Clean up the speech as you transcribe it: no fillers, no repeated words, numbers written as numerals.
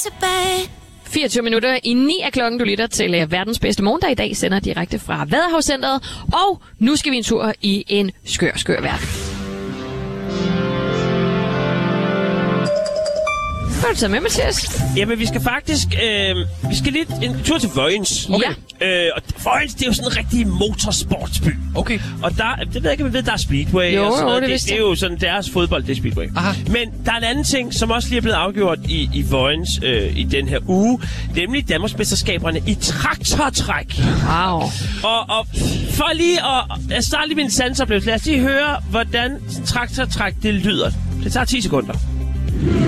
tilbage. 24 minutter i 9 af klokken. Du lytter til verdens bedste morgen, der i dag sender direkte fra Vadehavscentret. Og nu skal vi en tur i en skør verden. Hvad har du taget med, Mathias? Jamen, vi skal faktisk vi skal lidt en tur til Vojens. Okay. Og Vojens, det er jo sådan en rigtig motorsportsby. Okay. Og der, det ved jeg ikke, om vi ved, der er Speedway. Jo, og sådan noget. det er jo sådan deres fodbold, det er Speedway. Aha. Men der er en anden ting, som også lige er blevet afgjort i Vojens i den her uge. Nemlig Danmarksmesterskaberne i traktortræk. Wow. Og for lige at starte lige med en sansoplevelse, lad os lige høre, hvordan traktortræk det lyder. Det tager 10 sekunder.